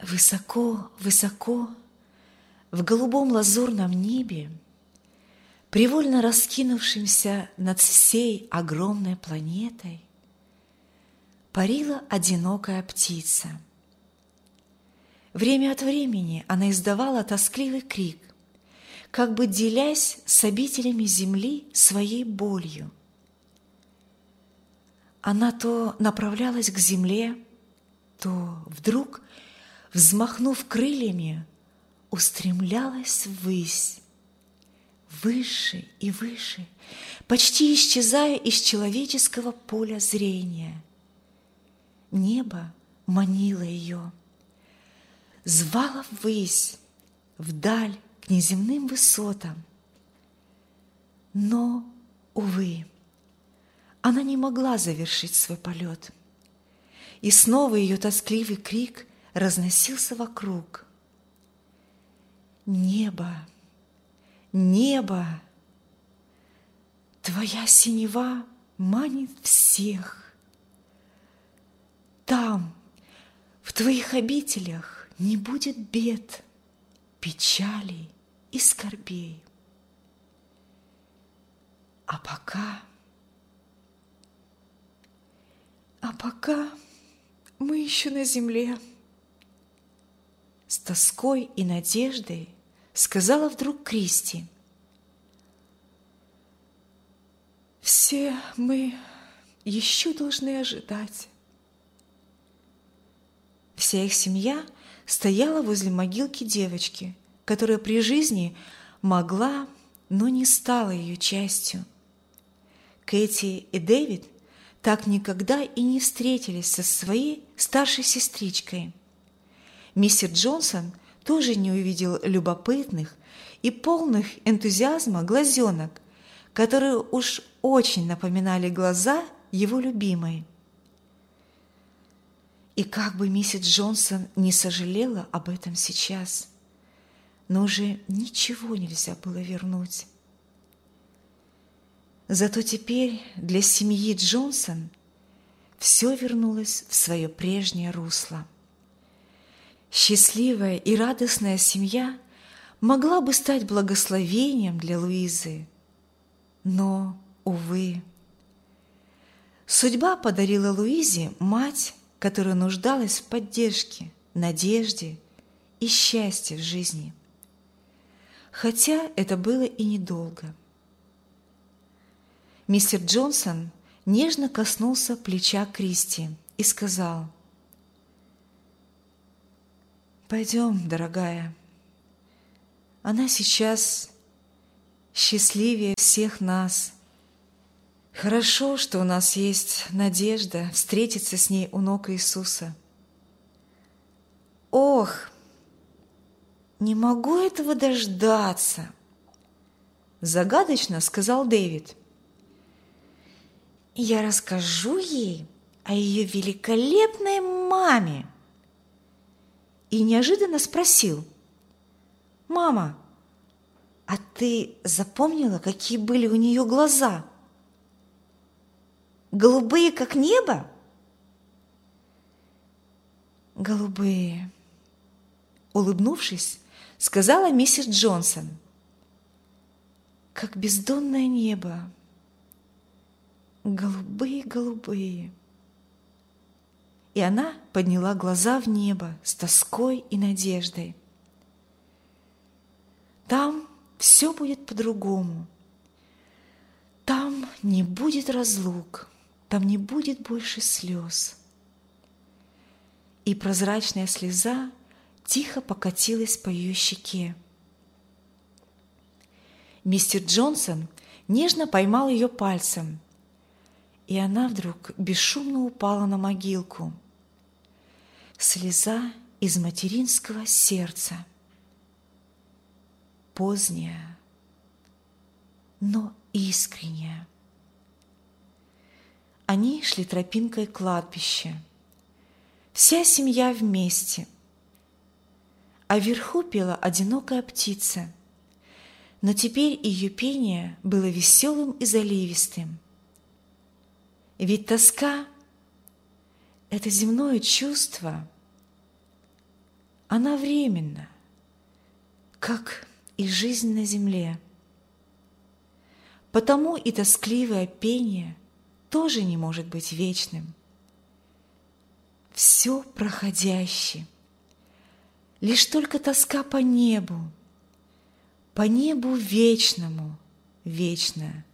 Высоко, высоко, в голубом лазурном небе, привольно раскинувшимся над всей огромной планетой, парила одинокая птица. Время от времени она издавала тоскливый крик, как бы делясь с обителями земли своей болью. Она то направлялась к земле, то вдруг, взмахнув крыльями, устремлялась ввысь, выше и выше, почти исчезая из человеческого поля зрения. Небо манило ее, звало ввысь, вдаль, к неземным высотам. Но, увы, она не могла завершить свой полет. И снова ее тоскливый крик разносился вокруг. Небо, небо, твоя синева манит всех. Там, в твоих обителях, не будет бед, печалей и скорбей. А пока мы еще на земле, с тоской и надеждой сказала вдруг Кристи. Все мы еще должны ожидать. Вся их семья стояла возле могилки девочки, которая при жизни могла, но не стала ее частью. Кэти и Дэвид так никогда и не встретились со своей старшей сестричкой. Мистер Джонсон тоже не увидел любопытных и полных энтузиазма глазенок, которые уж очень напоминали глаза его любимой. И как бы миссис Джонсон не сожалела об этом сейчас, но уже ничего нельзя было вернуть. Зато теперь для семьи Джонсон все вернулось в свое прежнее русло. Счастливая и радостная семья могла бы стать благословением для Луизы, но, увы, судьба подарила Луизе мать, которая нуждалась в поддержке, надежде и счастье в жизни. Хотя это было и недолго. Мистер Джонсон нежно коснулся плеча Кристи и сказал: «Пойдем, дорогая. Она сейчас счастливее всех нас. Хорошо, что у нас есть надежда встретиться с ней у ног Иисуса». «Ох, не могу этого дождаться», – загадочно сказал Дэвид. «Я расскажу ей о ее великолепной маме». И неожиданно спросил: «Мама, а ты запомнила, какие были у нее глаза? Голубые, как небо?» «Голубые», — улыбнувшись, сказала миссис Джонсон. «Как бездонное небо. Голубые-голубые». И она подняла глаза в небо с тоской и надеждой. Там все будет по-другому. Там не будет разлук, там не будет больше слез. И прозрачная слеза тихо покатилась по ее щеке. Мистер Джонсон нежно поймал ее пальцем, и она вдруг бесшумно упала на могилку. Слеза из материнского сердца. Поздняя, но искренняя. Они шли тропинкой кладбища. Вся семья вместе. А вверху пела одинокая птица, но теперь ее пение было веселым и заливистым. Ведь тоска – это земное чувство, она временна, как и жизнь на земле. Потому и тоскливое пение тоже не может быть вечным. Все проходяще, лишь только тоска по небу вечному, вечная.